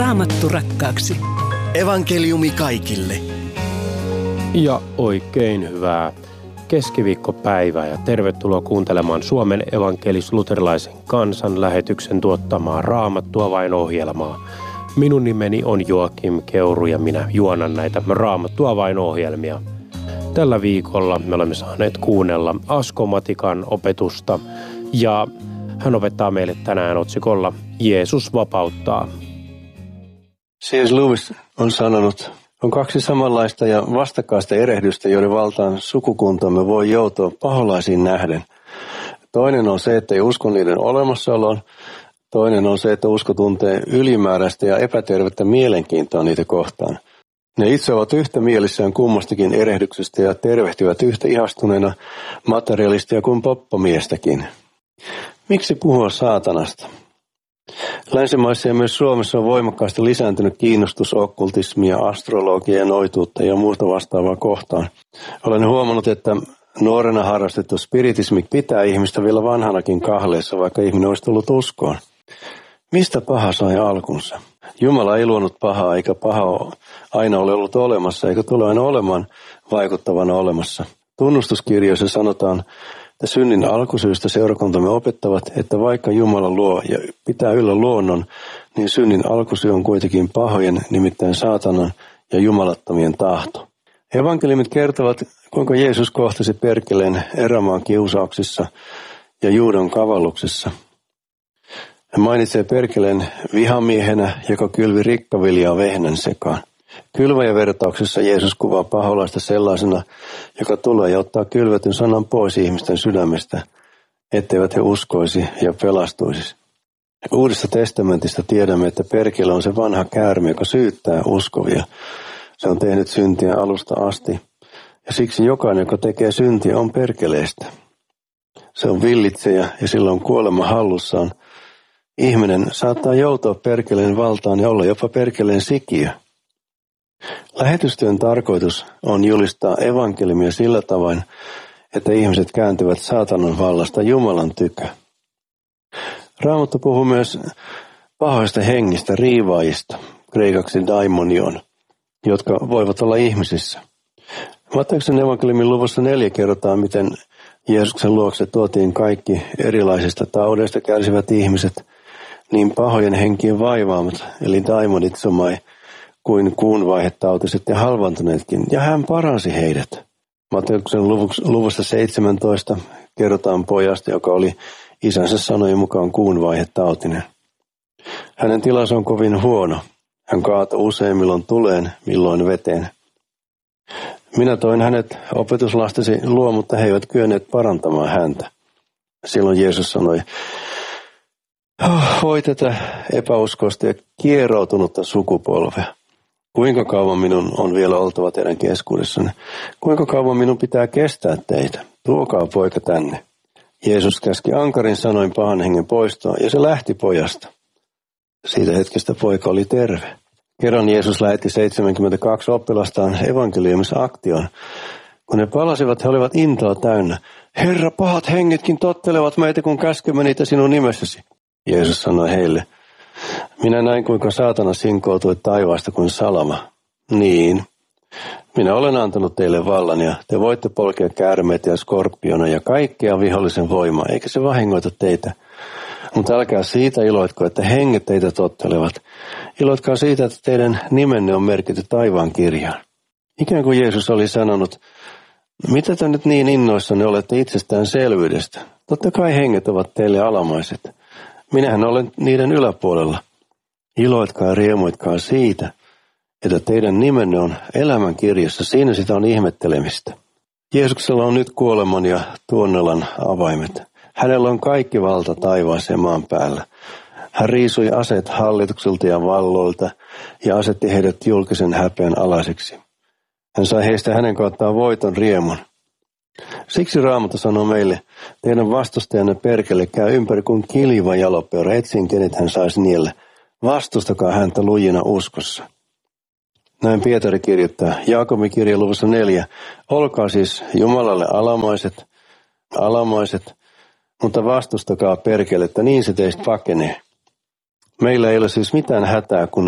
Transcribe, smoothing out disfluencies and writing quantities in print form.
Raamattu rakkaaksi. Evankeliumi kaikille. Ja oikein hyvää keskiviikkopäivää ja tervetuloa kuuntelemaan Suomen evankelis-luterilaisen kansan lähetyksen tuottamaa Raamattua vain -ohjelmaa. Minun nimeni on Joakim Keuru ja minä juonan näitä Raamattua vain -ohjelmia. Tällä viikolla me olemme saaneet kuunnella Asko Matikan opetusta ja hän opettaa meille tänään otsikolla Jeesus vapauttaa. C.S. Lewis on sanonut, on kaksi samanlaista ja vastakkaista erehdystä, joiden valtaan sukukuntamme voi joutua paholaisiin nähden. Toinen on se, että ei usko niiden olemassaoloon. Toinen on se, että usko tuntee ylimääräistä ja epätervettä mielenkiintoa niitä kohtaan. Ne itse ovat yhtä mielissään kummastakin erehdyksestä ja tervehtivät yhtä ihastuneena materialistia kuin poppamiestäkin. Miksi puhua saatanasta? Länsimaissa ja myös Suomessa on voimakkaasti lisääntynyt kiinnostus okkultismia, astrologiaa, noituutta ja muuta vastaavaa kohtaan. Olen huomannut, että nuorena harrastettu spiritismi pitää ihmistä vielä vanhanakin kahleessa, vaikka ihminen olisi tullut uskoon. Mistä paha sai alkunsa? Jumala ei luonut pahaa, eikä paha aina ole ollut olemassa, eikä tule aina olemaan vaikuttavana olemassa. Tunnustuskirjoissa sanotaan, että synnin alkusyystä seurakuntamme opettavat, että vaikka Jumala luo ja pitää yllä luonnon, niin synnin alkusyy on kuitenkin pahojen, nimittäin saatanan ja jumalattomien tahto. Evankeliumit kertovat, kuinka Jeesus kohtasi perkeleen erämaan kiusauksissa ja Juudan kavalluksessa. Hän mainitsee perkeleen vihamiehenä, joka kylvi rikkaviljaa vehnän sekaan. Kylväjävertauksessa Jeesus kuvaa paholaista sellaisena, joka tulee ja ottaa kylvetyn sanan pois ihmisten sydämestä, etteivät he uskoisi ja pelastuisi. Uudesta testamentista tiedämme, että perkele on se vanha käärme, joka syyttää uskovia. Se on tehnyt syntiä alusta asti, ja siksi jokainen, joka tekee syntiä, on perkeleestä. Se on villitsejä ja sillä on kuolema hallussaan. Ihminen saattaa joutua perkeleen valtaan ja olla jopa perkeleen sikiö. Lähetystyön tarkoitus on julistaa evankeliumia sillä tavoin, että ihmiset kääntyvät saatanan vallasta Jumalan tykö. Raamattu puhuu myös pahoista hengistä, riivaajista, kreikaksi daimonion, jotka voivat olla ihmisissä. Matteuksen evankeliumin luvussa 4 kerrotaan, miten Jeesuksen luokse tuotiin kaikki erilaisista taudeista kärsivät ihmiset, niin pahojen henkien vaivaamat, eli daimonitsomai, kuin kuunvaihetautiset ja halvantuneetkin, ja hän paransi heidät. Matteuksen luvussa 17 kerrotaan pojasta, joka oli isänsä sanojen mukaan kuunvaihetautinen. Hänen tilansa on kovin huono. Hän kaatoi usein milloin tuleen, milloin veteen. Minä toin hänet opetuslastesi luo, mutta he eivät kyenneet parantamaan häntä. Silloin Jeesus sanoi, voi tätä epäuskoista ja kieroutunutta sukupolvea. Kuinka kauan minun on vielä oltava teidän keskuudessanne? Kuinka kauan minun pitää kestää teitä? Tuokaa poika tänne. Jeesus käski ankarin sanoin pahan hengen poistoa ja se lähti pojasta. Siitä hetkestä poika oli terve. Kerran Jeesus lähetti 72 oppilastaan evankeliumisaktioon. Kun ne palasivat, he olivat intoa täynnä. Herra, pahat hengetkin tottelevat meitä, kun käskemme niitä sinun nimessäsi. Jeesus sanoi heille, minä näin kuinka saatana sinkoutui taivaasta kuin salama. Niin, minä olen antanut teille vallan ja te voitte polkea käärmeitä ja skorpiona ja kaikkea vihollisen voimaa, eikä se vahingoita teitä. Mutta älkää siitä iloitko, että henget teitä tottelevat. Iloitkaa siitä, että teidän nimenne on merkitty taivaan kirjaan. Ikään kuin Jeesus oli sanonut, mitä te nyt niin innoissanne olette itsestäänselvyydestä? Totta kai henget ovat teille alamaiset. Minähän olen niiden yläpuolella. Iloitkaa ja riemuitkaa siitä, että teidän nimenne on elämän kirjassa. Siinä sitä on ihmettelemistä. Jeesuksella on nyt kuoleman ja tuonnelan avaimet. Hänellä on kaikki valta taivaassa ja maan päällä. Hän riisui aseet hallituksilta ja valloilta ja asetti heidät julkisen häpeän alaiseksi. Hän sai heistä hänen kauttaan voiton riemun. Siksi Raamattu sanoo meille, teidän vastustajanne perkele käy ympäri kuin kiljuva jalopeura, etsin kenet hän saisi niellä. Vastustakaa häntä lujina uskossa. Näin Pietari kirjoittaa Jaakobin kirjan luvussa 4. Olkaa siis Jumalalle alamaiset, mutta vastustakaa perkelettä, niin se teistä pakenee. Meillä ei ole siis mitään hätää, kun